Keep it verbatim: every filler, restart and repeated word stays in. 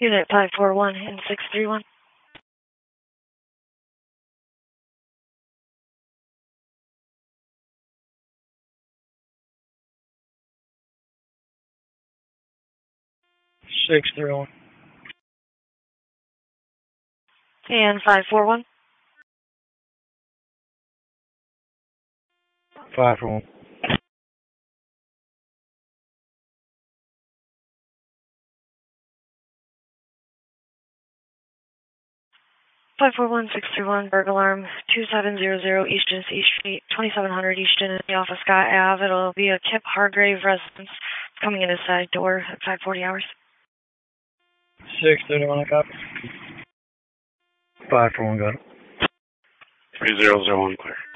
Unit five four one and six three one. six three one. And five four one. five four one. five four one, six three one, burglar alarm, two seven zero zero Easton East Street, twenty-seven hundred Easton, in the office Scott Ave. It'll be a Kip Hargrave residence. It's coming in his side door at five forty hours. six thirty one, I copy. five four one, got it. three zero zero one, clear.